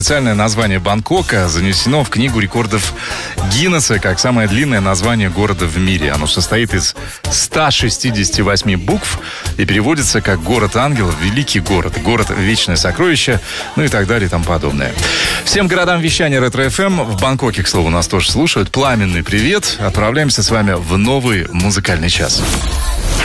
Официальное название Бангкока занесено в Книгу рекордов Гиннесса как самое длинное название города в мире. Оно состоит из 168 букв и переводится как «Город ангелов», «Великий город», «Город вечное сокровище», ну и так далее и тому подобное. Всем городам вещания Ретро-ФМ, в Бангкоке, к слову, нас тоже слушают, пламенный привет. Отправляемся с вами в новый музыкальный час.